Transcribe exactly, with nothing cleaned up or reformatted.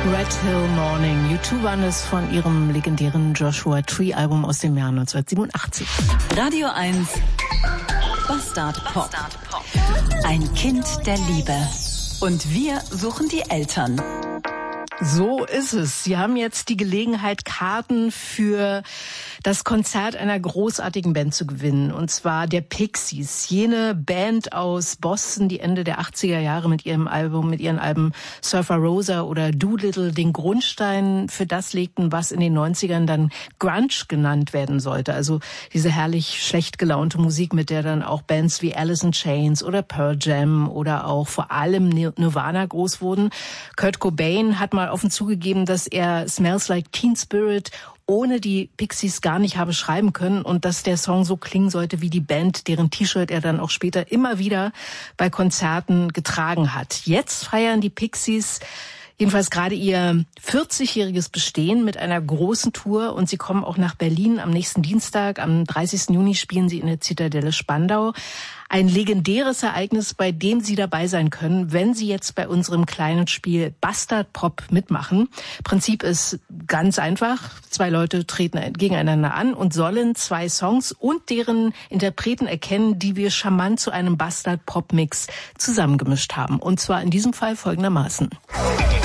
Red Hill Morning. U zwei waren es von ihrem legendären Joshua Tree Album aus dem Jahr neunzehnhundertsiebenundachtzig. Radio eins Bastard Pop. Ein Kind der Liebe. Und wir suchen die Eltern. So ist es. Sie haben jetzt die Gelegenheit, Karten für das Konzert einer großartigen Band zu gewinnen. Und zwar der Pixies. Jene Band aus Boston, die Ende der achtziger Jahre mit ihrem Album, mit ihren Alben Surfer Rosa oder Doolittle den Grundstein für das legten, was in den neunzigern dann Grunge genannt werden sollte. Also diese herrlich schlecht gelaunte Musik, mit der dann auch Bands wie Alice in Chains oder Pearl Jam oder auch vor allem Nirvana groß wurden. Kurt Cobain hat mal offen zugegeben, dass er Smells Like Teen Spirit ohne die Pixies gar nicht habe schreiben können und dass der Song so klingen sollte wie die Band, deren T-Shirt er dann auch später immer wieder bei Konzerten getragen hat. Jetzt feiern die Pixies jedenfalls gerade ihr vierzigjähriges Bestehen mit einer großen Tour und sie kommen auch nach Berlin am nächsten Dienstag. Am dreißigsten Juni spielen sie in der Zitadelle Spandau. Ein legendäres Ereignis, bei dem Sie dabei sein können, wenn Sie jetzt bei unserem kleinen Spiel Bastard Pop mitmachen. Prinzip ist ganz einfach. Zwei Leute treten gegeneinander an und sollen zwei Songs und deren Interpreten erkennen, die wir charmant zu einem Bastard Pop Mix zusammengemischt haben. Und zwar in diesem Fall folgendermaßen.